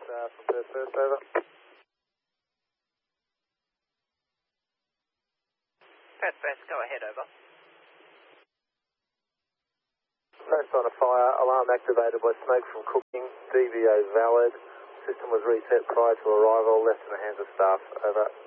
from Perth first, over. Perth first, go ahead, over. No sign of fire, alarm activated by smoke from cooking, DVO valid. System was reset prior to arrival, left in the hands of staff, over.